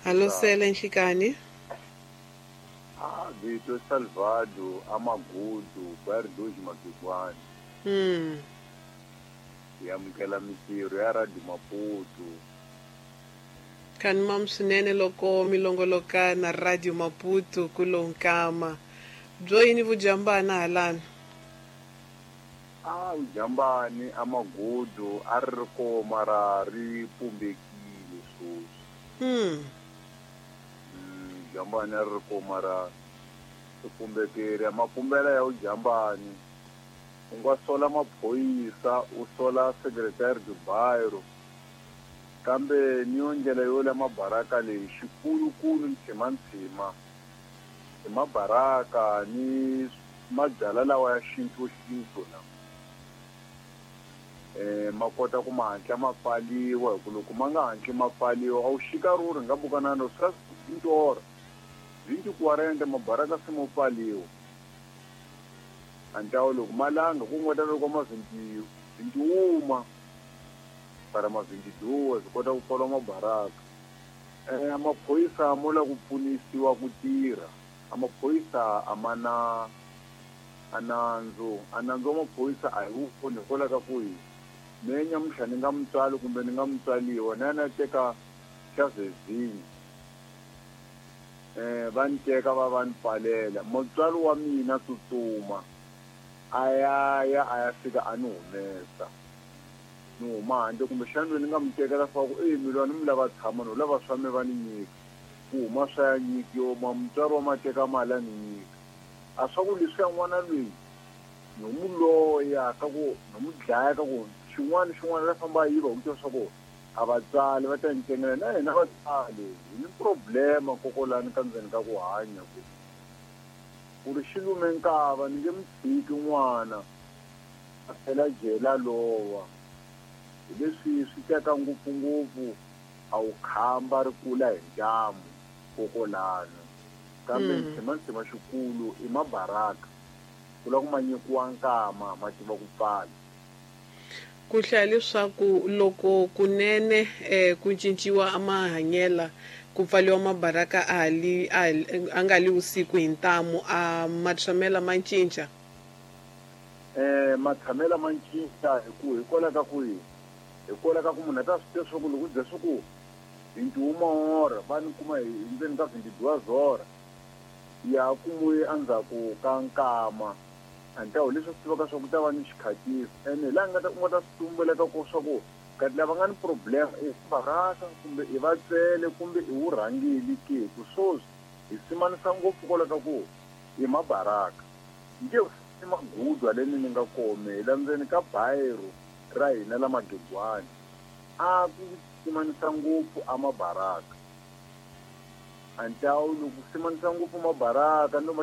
Allo Sele Nxikani. Vito Salvado, Amagudo, Bairro dos Mapiquani, yamukela mintirho ya Radio Maputo. Kan mam swinene loko milongoloka na Radio Maputo kulo nkama. Byo yini vujambana halana? Ujambani Amagudo a ri koma ra ri pumbekile sweswi. Jambani a ri koma ra pumbekile. Mapumbela ya ujambani u nga sola maphoyisa u sola secretary de bairro kambe ni yo ndlela yo le mabaraka leyi xikulukulu ni tshima hi mabaraka ni mabyala lawa ya xintu lawa ma kota ku ma hatla ma pfaliwa hi ku loko ma nga hatli ma pfaliwa a wu xika ruri nga bukanano swa 20 horas 24 mabaraka se mo pfaliwa antawo loko malanga ku ngweta loko ma 21 para ma 22 swi kota ku pfala mabaraka amaphoyisa mo la ku pfunisiwa ku tirha amaphoyisa amana anandzo wa maphoyisa a hi wu pfuni hikwalaho ka ku hi me nyamuxa ni nga mutswali kumbe ni nga mutswaliwa na yena teka xa zezini va ni teka va ni pfalela mutswali wa mina tsutsuma a ya fika a ni humesa ni huma handle kumbe xana ni nga mi tekela swa ku milwana mi lava tshama no lava swa mi va ni nyika ku huma swa ya nyikiyo mutswari wa mateka mali a ni nyika a swa ku leswi ya n'wana loyi no mu loya ka ku no mu dlaya ka ku xin'wana la famba yiva ku twa swa ku a vatswali va ta ncengela na hina vatswali hi ni problema kokolani ka ndzeni ka ku hanya ku ri xilume nkava ni nge mi tshiki n'wana a phela jela lowa hi leswi swi teka ngopfungopfu a wu khamba ri kula hi njamu kokolana kambe ntsima xikulu i mabaraka ku la ku ma nyikiwa nkama ma tiva ku pfala ku hlaya leswaku loko kunene ku cinciwa amahanyela ku pfaliwa mabaraka a nga li usiku hi ntamu a matshamela ma cinca matshamela ma cinca hikwalaho ka ku hikwalaho ka ku munhu a ta swi tiva swa ku loko u dya swa ku 21 hora va ni kuma hi ndzeni ka 22 hora ya kumuye endzhaku ka nkama antawo leswi swi tivaka swa ku ta va ni xikhatisi ene laha u nga ta swi tumbeleka ko swa ku kati lava nga ni problem i baraka kumbe i vatsele kumbe i wu rhangeli ke ku swoswi hi simanisa ngopfu kwalaho ka ku i mabaraka nge i magudwa leni ni nga kome hi la ndzeni ka bayiro ra hina la magegwani a ku simanisa ngopfu a mabaraka antawo loko simanisa ngopfu mabaraka no